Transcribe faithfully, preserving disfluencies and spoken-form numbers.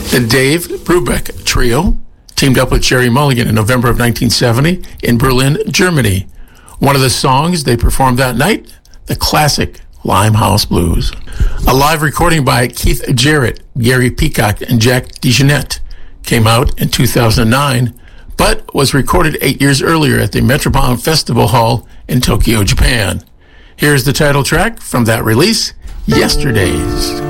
The Dave Brubeck Trio teamed up with Jerry Mulligan in November of nineteen seventy in Berlin, Germany. One of the songs they performed that night, the classic Limehouse Blues. A live recording by Keith Jarrett, Gary Peacock, and Jack DeJohnette came out in two thousand nine, but was recorded eight years earlier at the Metropolitan Festival Hall in Tokyo, Japan. Here's the title track from that release, Yesterdays.